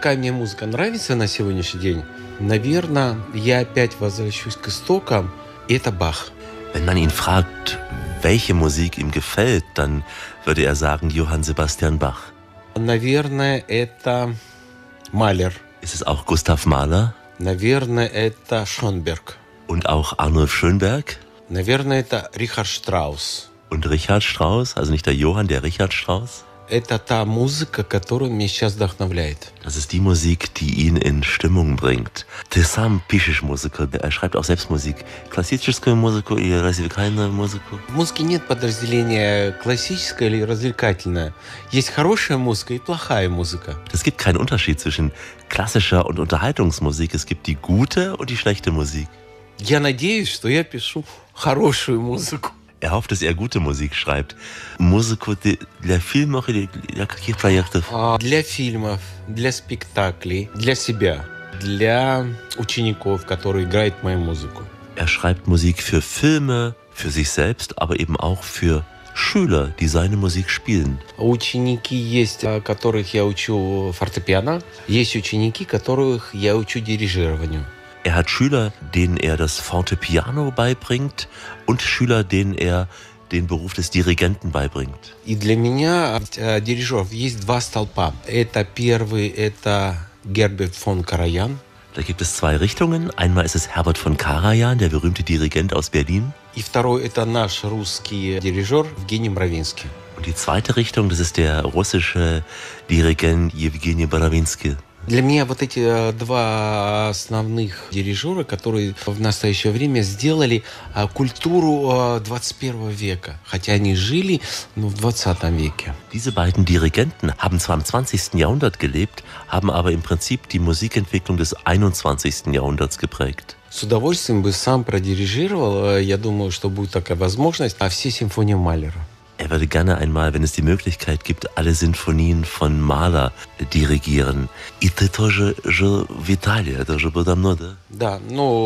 какая мне музыка нравится на сегодняшний день, наверное, я опять возвращусь к истокам. Это Бах. Wenn man ihn fragt, welche Musik ihm gefällt, dann würde er sagen Johann Sebastian Bach. Наверное, это Малер. Ist es auch Gustav Mahler? Наверное, это Шонберг. Und auch Arnulf Schönberg? Наверное, это Рихард Штраус. Und Richard Strauss? Also nicht der Johann, der Richard Strauss? Это та музыка, которая меня сейчас вдохновляет. Das ist die Musik, die ihn in Stimmung bringt. Ты сам пишешь музыку, er schreibt auch selbst Musik. Классическую музыку и развлекательную музыку? В музыке нет подразделения классическая или развлекательная. Есть хорошая музыка и плохая музыка. Es gibt keinen Unterschied zwischen klassischer und Unterhaltungsmusik. Es gibt die gute und die schlechte Musik. Я надеюсь, что я пишу хорошую музыку. Er hofft, dass er gute Musik schreibt. Музыку для фильмов или для каких проектов? Для фильмов, для спектаклей, для себя, для учеников, которые играют мою музыку. Er schreibt Musik für Filme, für sich selbst, aber eben auch für Schüler, die seine Musik spielen. Ученики есть, которых я учу фортепиано. Есть ученики, которых я учу дирижированию. Er hat Schüler, denen er das Fortepiano beibringt und Schüler, denen er den Beruf des Dirigenten beibringt. И для меня дирижеров есть два столпа. Это первый, это Герберт фон Караян. Da gibt es zwei Richtungen. Einmal ist es Herbert von Karajan, der berühmte Dirigent aus Berlin. И второй, это наш русский дирижер Евгений Мравинский. Und die zweite Richtung, das ist der russische Dirigent Евгений Боровинский. Для меня вот эти два основных дирижера, которые в настоящее время сделали культуру 21 века. Хотя они жили в 20 веке. Diese beiden Dirigenten haben zwar im 20. Jahrhundert gelebt, haben aber im Prinzip die Musikentwicklung des 21. Jahrhunderts geprägt. С удовольствием бы сам продирижировал, я думаю, что будет такая возможность, все симфонии Малера. Er würde gerne einmal, wenn es die Möglichkeit gibt, alle Sinfonien von Mahler dirigieren. И ты тоже жил в Италии, это уже было давно, да? Да,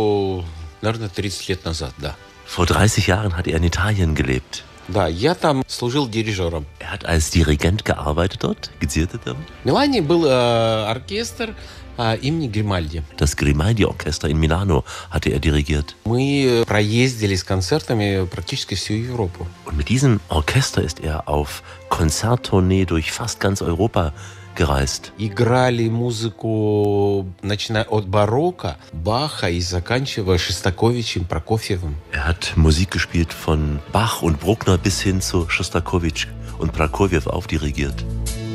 наверное, 30 лет назад, да. Vor 30 Jahren hat er in Italien gelebt. Да, я там служил дирижером. Er hat als Dirigent gearbeitet dort, geziert там. В Милане был оркестр имени Гримальди. Das Grimaldi-Orchester in Milano hatte er dirigiert. Мы проездили с концертами практически всю Европу. Und mit diesem Orchester ist er auf Konzerttournee durch fast ganz Europa gereist. Играли музыку, начиная от барокко, Баха и заканчивая Шостаковичем, Прокофьевым. Er hat Musik gespielt von Bach und Bruckner bis hin zu Schostakowitsch und Prokofjew aufdirigiert.